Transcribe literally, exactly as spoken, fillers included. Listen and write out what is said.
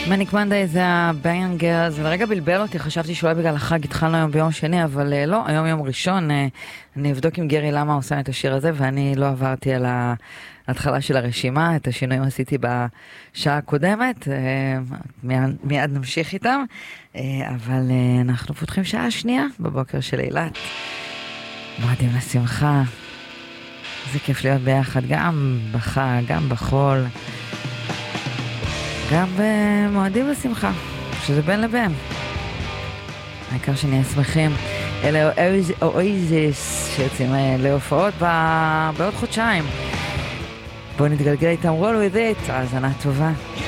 מניק מנדי זה הביינגר, זה לרגע בלבל אותי, חשבתי שאולי בגלל החג התחלנו היום ביום שני, אבל uh, לא, היום יום ראשון, uh, אני אבדוק עם גרי למה הוא עושה את השיר הזה, ואני לא עברתי על ההתחלה של הרשימה, את השינויים עשיתי בשעה הקודמת, uh, מיד, מיד נמשיך איתם, uh, אבל uh, אנחנו פותחים שעה שנייה בבוקר של אילת, מועדים לשמחה, זה כיף להיות ביחד, גם בחג, גם בחול, גם במועדים לשמחה, שזה בין לבין. העיקר שנהיה שמחים. אלה אויזיס שיוצאים להופעות בעוד חודשיים. בואו נתגלגל איתם roll with it, האזנה טובה.